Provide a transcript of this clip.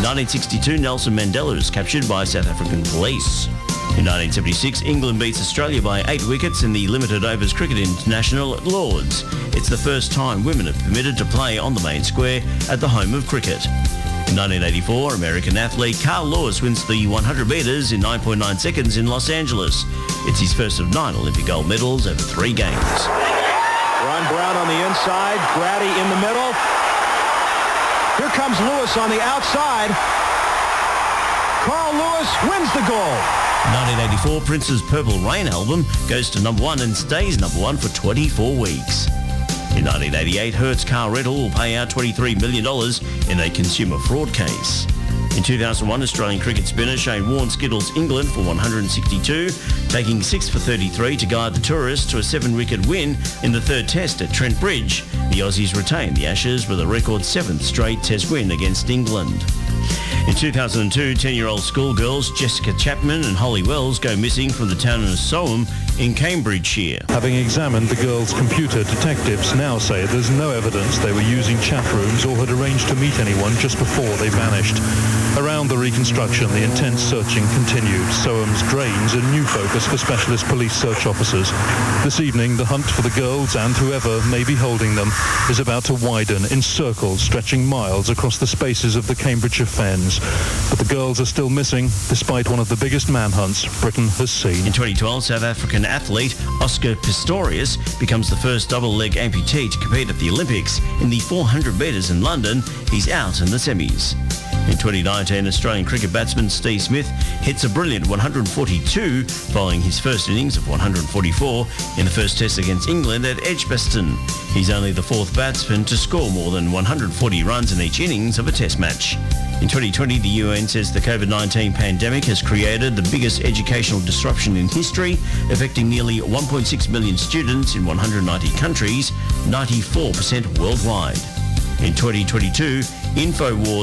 1962, Nelson Mandela is captured by South African police. In 1976, England beats Australia by 8 wickets in the Limited Overs Cricket International at Lords. It's the first time women are permitted to play on the main square at the home of cricket. In 1984, American athlete Carl Lewis wins the 100 metres in 9.9 seconds in Los Angeles. It's his first of 9 Olympic gold medals over 3 games. Ron Brown on the inside, Grady in the middle. Here comes Lewis on the outside. Carl Lewis wins the goal. 1984, Prince's Purple Rain album goes to number 1 and stays number 1 for 24 weeks. In 1988, Hertz Car Rental will pay out $23 million in a consumer fraud case. In 2001, Australian cricket spinner Shane Warne skittles England for 162, taking 6 for 33 to guide the tourists to a 7-wicket win in the third test at Trent Bridge. The Aussies retain the Ashes with a record 7th straight test win against England. In 2002, 10-year-old schoolgirls Jessica Chapman and Holly Wells go missing from the town of Soham in Cambridgeshire. Having examined the girls' computer, detectives now say there's no evidence they were using chat rooms or had arranged to meet anyone just before they vanished. Around the reconstruction, the intense searching continued. Soham's drains a new focus for specialist police search officers. This evening, the hunt for the girls and whoever may be holding them is about to widen in circles stretching miles across the spaces of the Cambridgeshire Fens. But the girls are still missing, despite one of the biggest manhunts Britain has seen. In 2012, South African athlete Oscar Pistorius becomes the first double-leg amputee to compete at the Olympics. In the 400 metres in London, he's out in the semis. In 2019, Australian cricket batsman Steve Smith hits a brilliant 142 following his first innings of 144 in the first test against England at Edgbaston. He's only the 4th batsman to score more than 140 runs in each innings of a test match. In 2020, the UN says the COVID-19 pandemic has created the biggest educational disruption in history, affecting nearly 1.6 million students in 190 countries, 94% worldwide. In 2022, InfoWars